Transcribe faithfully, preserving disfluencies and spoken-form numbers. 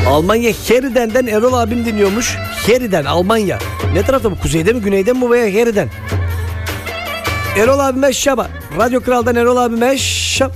Almanya Heriden'den Erol abim dinliyormuş. Heriden, Almanya. Ne tarafta bu? Kuzeyde mi, güneyde mi bu veya Heriden? Erol abime şaba. Radyo Kral'dan Erol abime